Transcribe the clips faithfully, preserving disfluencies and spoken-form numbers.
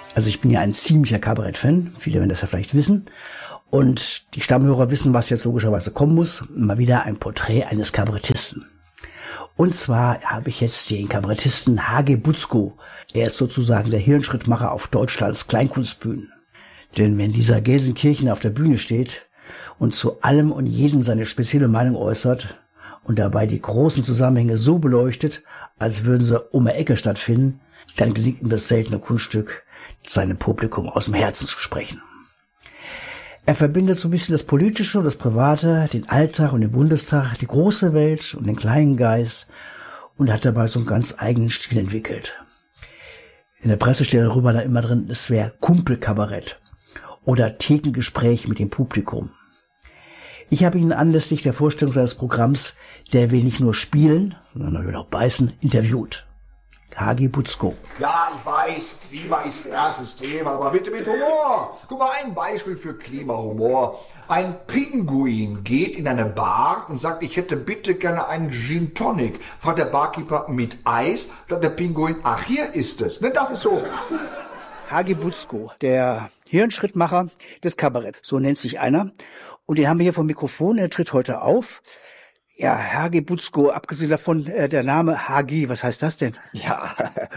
Also ich bin ja ein ziemlicher Kabarett-Fan, viele werden das ja vielleicht wissen. Und die Stammhörer wissen, was jetzt logischerweise kommen muss. Mal wieder ein Porträt eines Kabarettisten. Und zwar habe ich jetzt den Kabarettisten H G Butzko. Er ist sozusagen der Hirnschrittmacher auf Deutschlands Kleinkunstbühnen. Denn wenn dieser Gelsenkirchen auf der Bühne steht und zu allem und jedem seine spezielle Meinung äußert und dabei die großen Zusammenhänge so beleuchtet, als würden sie um die Ecke stattfinden, dann gelingt ihm das seltene Kunststück, seinem Publikum aus dem Herzen zu sprechen. Er verbindet so ein bisschen das Politische und das Private, den Alltag und den Bundestag, die große Welt und den kleinen Geist und hat dabei so einen ganz eigenen Stil entwickelt. In der Presse steht darüber dann immer drin, es wäre Kumpelkabarett oder Thekengespräch mit dem Publikum. Ich habe ihn anlässlich der Vorstellung seines Programms Der will nicht nur spielen, sondern er will auch beißen, interviewt. H G Butzko. Ja, ich weiß, Klima ist ein ernstes Thema, aber bitte mit Humor. Guck mal, ein Beispiel für Klimahumor. Ein Pinguin geht in eine Bar und sagt, ich hätte bitte gerne einen Gin Tonic. Fragt der Barkeeper mit Eis, sagt der Pinguin, ach, hier ist es. Ne, das ist so. H G Butzko, der Hirnschrittmacher des Kabarett, so nennt sich einer. Und den haben wir hier vom Mikrofon, er tritt heute auf. Ja, H G Butzko, abgesehen davon äh, der Name H G, was heißt das denn? Ja,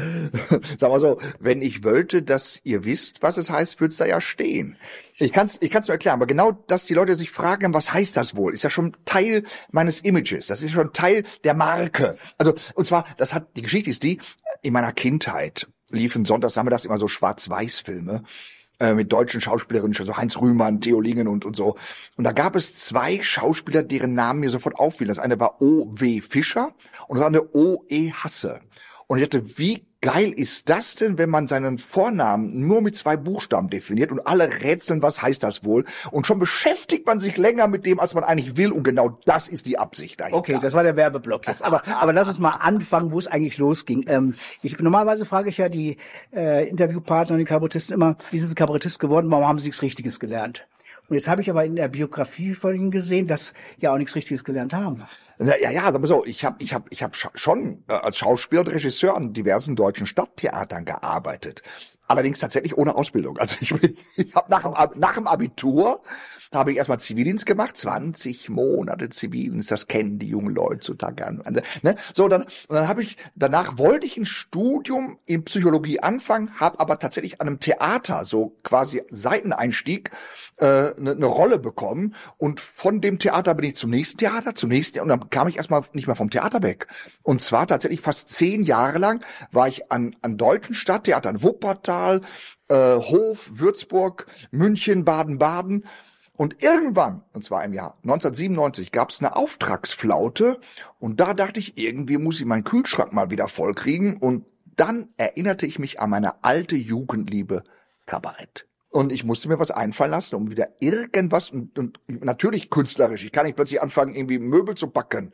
sag mal so, wenn ich wollte, dass ihr wisst, was es heißt, würde es da ja stehen. Ich kann's, ich kann's nur erklären, aber genau, dass die Leute sich fragen, was heißt das wohl, ist ja schon Teil meines Images, das ist schon Teil der Marke. Also, und zwar, das hat, die Geschichte ist die, in meiner Kindheit liefen sonntags, nachmittags immer so Schwarz-Weiß-Filme, mit deutschen Schauspielerinnen, so Heinz Rühmann, Theo Lingen und, und so. Und da gab es zwei Schauspieler, deren Namen mir sofort auffielen. Das eine war O W Fischer und das andere O E Hasse. Und ich dachte, wie geil ist das denn, wenn man seinen Vornamen nur mit zwei Buchstaben definiert und alle rätseln, was heißt das wohl? Und schon beschäftigt man sich länger mit dem, als man eigentlich will. Und genau das ist die Absicht dahinter. Okay, das war der Werbeblock jetzt. Aber, aber lass uns mal anfangen, wo es eigentlich losging. Ähm, ich, normalerweise frage ich ja die äh, Interviewpartner und die Kabarettisten immer, wie sind sie Kabarettist geworden, warum haben sie nichts Richtiges gelernt? Und jetzt habe ich aber in der Biografie von ihnen gesehen, dass ja auch nichts Richtiges gelernt haben. Ja, ja, sag mal so, ich habe ich hab, ich hab schon äh, als Schauspieler und Regisseur an diversen deutschen Stadttheatern gearbeitet. Allerdings tatsächlich ohne Ausbildung. Also ich, ich habe nach dem, nach dem Abitur habe ich erstmal Zivildienst gemacht, zwanzig Monate Zivildienst, das kennen die jungen Leute heutzutage. Ne? So, dann, und dann habe ich, danach wollte ich ein Studium in Psychologie anfangen, habe aber tatsächlich an einem Theater, so quasi Seiteneinstieg, äh, eine, eine Rolle bekommen. Und von dem Theater bin ich zum nächsten Theater, zum nächsten, und dann kam ich erstmal nicht mehr vom Theater weg. Und zwar tatsächlich fast zehn Jahre lang war ich an, an deutschen Stadttheatern, Wuppertal, äh, Hof, Würzburg, München, Baden-Baden. Und irgendwann, und zwar im Jahr neunzehnhundertsiebenundneunzig, gab es eine Auftragsflaute und da dachte ich, irgendwie muss ich meinen Kühlschrank mal wieder vollkriegen und dann erinnerte ich mich an meine alte Jugendliebe Kabarett. Und ich musste mir was einfallen lassen, um wieder irgendwas, und, und natürlich künstlerisch, ich kann nicht plötzlich anfangen, irgendwie Möbel zu backen.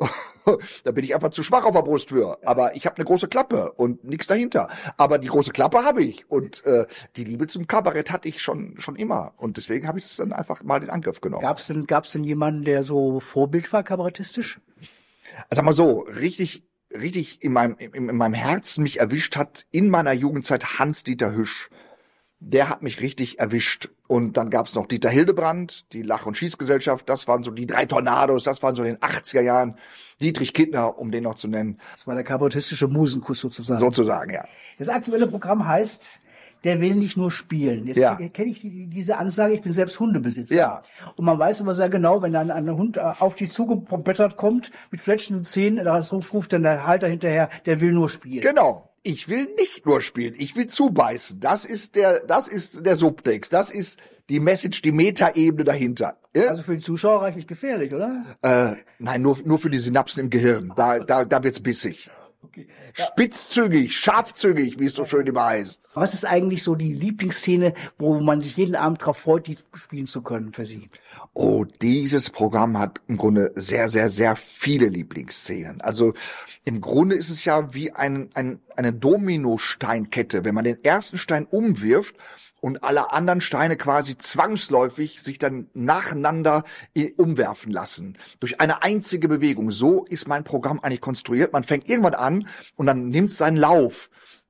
Da bin ich einfach zu schwach auf der Brust für. Aber ich habe eine große Klappe und nichts dahinter. Aber die große Klappe habe ich. Und äh, die Liebe zum Kabarett hatte ich schon schon immer. Und deswegen habe ich es dann einfach mal in Angriff genommen. Gab es denn, gab's denn jemanden, der so Vorbild war, kabarettistisch? Also sag mal so, richtig, richtig in meinem, in, in meinem Herzen mich erwischt hat in meiner Jugendzeit Hans-Dieter Hüsch. Der hat mich richtig erwischt. Und dann gab's noch Dieter Hildebrand, die Lach- und Schießgesellschaft. Das waren so die drei Tornados. Das waren so in den achtziger Jahren. Dietrich Kittner, um den noch zu nennen. Das war der kabarettistische Musenkuss sozusagen. Sozusagen, ja. Das aktuelle Programm heißt, der will nicht nur spielen. Jetzt ja. kenne ich die, diese Ansage, ich bin selbst Hundebesitzer. Ja. Und man weiß immer sehr genau, wenn dann ein Hund auf dich zugepoppert kommt, mit fletschenden Zähnen, da ruft dann der Halter hinterher, der will nur spielen. Genau. Ich will nicht nur spielen, ich will zubeißen. Das ist der, das ist der Subtext. Das ist die Message, die Metaebene dahinter. Ja? Also für die Zuschauer reichlich gefährlich, oder? Äh, nein, nur, nur für die Synapsen im Gehirn. Da, da, da wird's bissig. Okay. Ja. Spitzzügig, scharfzügig, wie es so schön immer heißt. Was ist eigentlich so die Lieblingsszene, wo man sich jeden Abend darauf freut, die spielen zu können für Sie? Oh, dieses Programm hat im Grunde sehr, sehr, sehr viele Lieblingsszenen. Also im Grunde ist es ja wie ein, ein, eine Dominosteinkette. Wenn man den ersten Stein umwirft und alle anderen Steine quasi zwangsläufig sich dann nacheinander umwerfen lassen. Durch eine einzige Bewegung. So ist mein Programm eigentlich konstruiert. Man fängt irgendwann an und dann nimmt es seinen Lauf.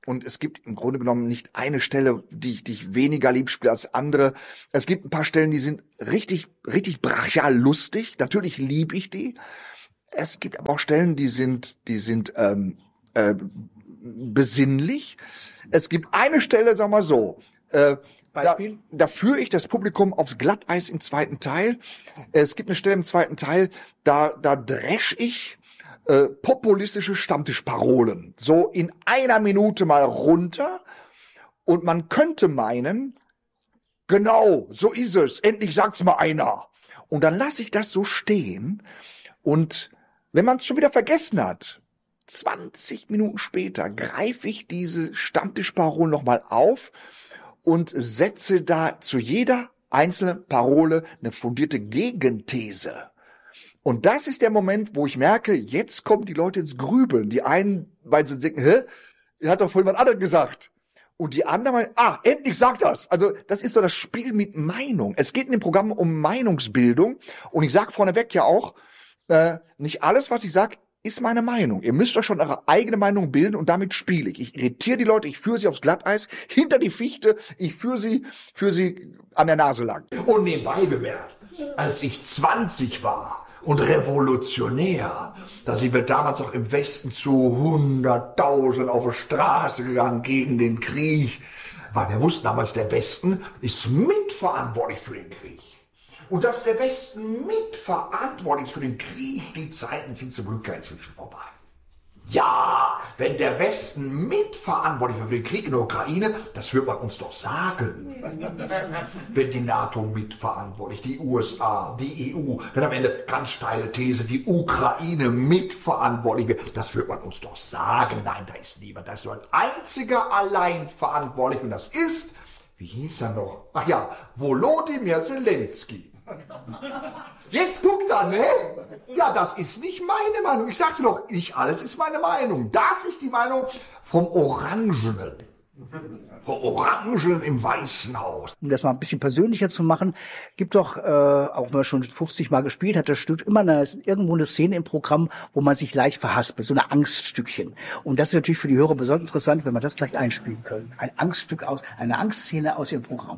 Und es gibt im Grunde genommen nicht eine Stelle, die ich, die ich weniger lieb spiele als andere. Es gibt ein paar Stellen, die sind richtig, richtig brachial lustig. Natürlich liebe ich die. Es gibt aber auch Stellen, die sind, die sind ähm, äh, besinnlich. Es gibt eine Stelle, sagen wir mal so, äh, Beispiel? Da, da führe ich das Publikum aufs Glatteis im zweiten Teil. Es gibt eine Stelle im zweiten Teil, da, da dresch ich Äh, populistische Stammtischparolen so in einer Minute mal runter und man könnte meinen, genau, so ist es, endlich sagt's mal einer. Und dann lasse ich das so stehen und wenn man es schon wieder vergessen hat, zwanzig Minuten später greife ich diese Stammtischparolen nochmal auf und setze da zu jeder einzelnen Parole eine fundierte Gegenthese. Und das ist der Moment, wo ich merke, jetzt kommen die Leute ins Grübeln. Die einen, weil sie denken, hä, er hat doch vorhin was anderes gesagt. Und die anderen meinen, ah, endlich sagt das. Also das ist so das Spiel mit Meinung. Es geht in dem Programm um Meinungsbildung. Und ich sage vorneweg ja auch, äh, nicht alles, was ich sage, ist meine Meinung. Ihr müsst euch schon eure eigene Meinung bilden und damit spiele ich. Ich irritiere die Leute, ich führe sie aufs Glatteis, hinter die Fichte, ich führe sie, führe sie an der Nase lang. Und nebenbei bemerkt, als ich zwanzig war, und revolutionär. Da sind wir damals auch im Westen zu hunderttausend auf die Straße gegangen gegen den Krieg. Weil wir wussten damals, der Westen ist mitverantwortlich für den Krieg. Und dass der Westen mitverantwortlich ist für den Krieg, die Zeiten sind zum Glück inzwischen vorbei. Ja, wenn der Westen mitverantwortlich war für den Krieg in der Ukraine, das wird man uns doch sagen. Wenn die NATO mitverantwortlich, die U S A, die E U, wenn am Ende, ganz steile These, die Ukraine mitverantwortlich wird, das wird man uns doch sagen. Nein, da ist niemand, da ist nur ein einziger allein verantwortlich und das ist, wie hieß er noch? Ach ja, Volodymyr Zelensky. Jetzt guckt er, ne? Ja, das ist nicht meine Meinung. Ich sagte doch, nicht alles ist meine Meinung. Das ist die Meinung vom Orangenen. Vom Orangenen im Weißen Haus. Um das mal ein bisschen persönlicher zu machen, gibt doch, äh, auch wenn man schon fünfzig Mal gespielt hat, das Stück immer eine, irgendwo eine Szene im Programm, wo man sich leicht verhaspelt, so eine Angststückchen. Und das ist natürlich für die Hörer besonders interessant, wenn wir das gleich einspielen können. Ein Angststück aus, eine Angstszene aus ihrem Programm.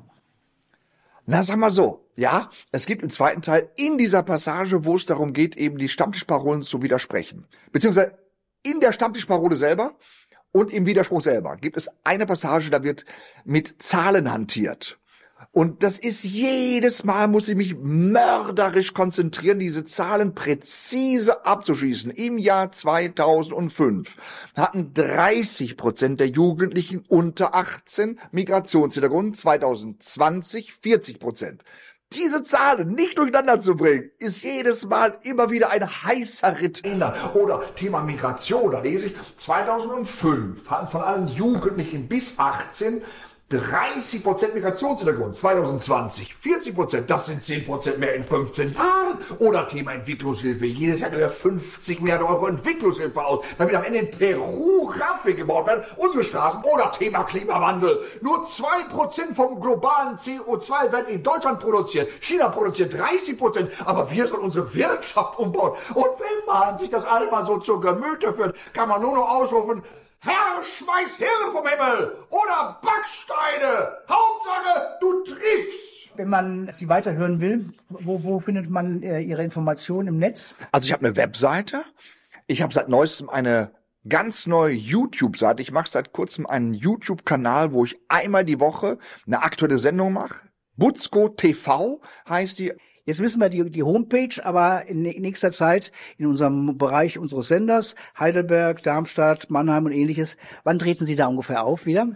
Na, sag mal so, ja, es gibt im zweiten Teil in dieser Passage, wo es darum geht, eben die Stammtischparolen zu widersprechen. Beziehungsweise in der Stammtischparole selber und im Widerspruch selber gibt es eine Passage, da wird mit Zahlen hantiert. Und das ist jedes Mal, muss ich mich mörderisch konzentrieren, diese Zahlen präzise abzuschießen. Im Jahr zweitausendfünf hatten dreißig Prozent der Jugendlichen unter achtzehn Migrationshintergrund, zweitausendzwanzig vierzig Prozent. Diese Zahlen nicht durcheinander zu bringen, ist jedes Mal immer wieder ein heißer Ritt. Oder Thema Migration, da lese ich, zweitausendfünf hatten von allen Jugendlichen bis achtzehn dreißig Prozent Migrationshintergrund, zweitausendzwanzig vierzig Prozent, das sind zehn Prozent mehr in fünfzehn Jahren. Oder Thema Entwicklungshilfe, jedes Jahr über fünfzig Milliarden Euro Entwicklungshilfe aus, damit am Ende in Peru Radwege gebaut werden, unsere Straßen. Oder Thema Klimawandel, nur zwei Prozent vom globalen C O zwei werden in Deutschland produziert, China produziert dreißig Prozent, aber wir sollen unsere Wirtschaft umbauen. Und wenn man sich das einmal so zur Gemüte führt, kann man nur noch ausrufen, Herr, schmeiß Hirn vom Himmel oder Backsteine. Hauptsache, du triffst. Wenn man sie weiterhören will, wo, wo findet man äh, Ihre Informationen im Netz? Also ich habe eine Webseite. Ich habe seit neuestem eine ganz neue YouTube-Seite. Ich mache seit kurzem einen YouTube-Kanal, wo ich einmal die Woche eine aktuelle Sendung mache. Butzko T V heißt die. Jetzt wissen wir die, die Homepage, aber in nächster Zeit in unserem Bereich unseres Senders, Heidelberg, Darmstadt, Mannheim und ähnliches, wann treten Sie da ungefähr auf wieder?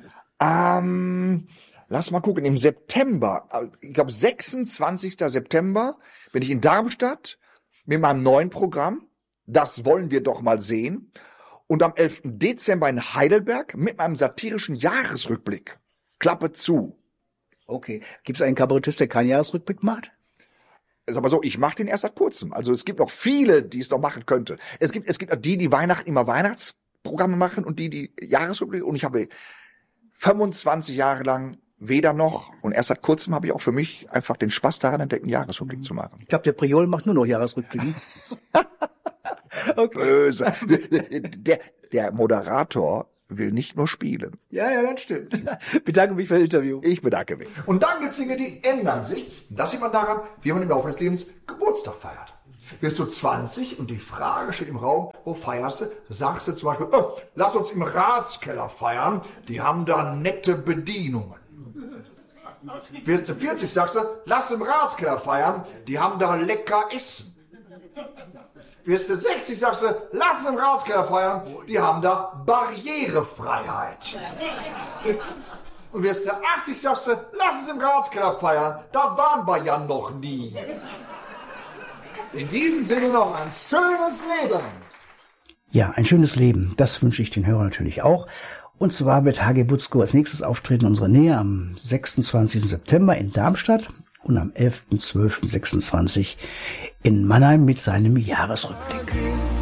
Ähm, lass mal gucken, im September, ich glaube sechsundzwanzigsten September bin ich in Darmstadt mit meinem neuen Programm. Das wollen wir doch mal sehen. Und am elften Dezember in Heidelberg mit meinem satirischen Jahresrückblick. Klappe zu. Okay. Gibt es einen Kabarettist, der keinen Jahresrückblick macht? Ist aber so, ich mache den erst seit kurzem. Also es gibt noch viele, die es noch machen könnte. Es gibt, es gibt auch die, die Weihnachten immer Weihnachtsprogramme machen und die, die Jahresrückblick. Und ich habe fünfundzwanzig Jahre lang weder noch und erst seit kurzem habe ich auch für mich einfach den Spaß daran entdeckt, einen Jahresrückblick zu machen. Ich glaube, der Priol macht nur noch Jahresrückblicke. Okay. Böse. Der, der Moderator will nicht nur spielen. Ja, ja, das stimmt. Bedanke mich für das Interview. Ich bedanke mich. Und dann gibt's Dinge, die ändern sich. Das sieht man daran, wie man im Laufe des Lebens Geburtstag feiert. Wirst du zwanzig und die Frage steht im Raum, wo feierst du? Sagst du zum Beispiel, oh, lass uns im Ratskeller feiern, die haben da nette Bedienungen. Wirst du vierzig, sagst du, lass im Ratskeller feiern, die haben da lecker Essen. Wirst du sechzig, sagst du, lass im Ratskeller feiern, die haben da Barrierefreiheit. Und wirst du achtzig, sagst du, lass es im Ratskeller feiern, da waren wir ja noch nie. In diesem Sinne noch ein schönes Leben. Ja, ein schönes Leben. Das wünsche ich den Hörern natürlich auch. Und zwar wird H G Butzko als nächstes auftreten in unserer Nähe am sechsundzwanzigsten September in Darmstadt und am elften zwölften sechsundzwanzig in Mannheim mit seinem Jahresrückblick.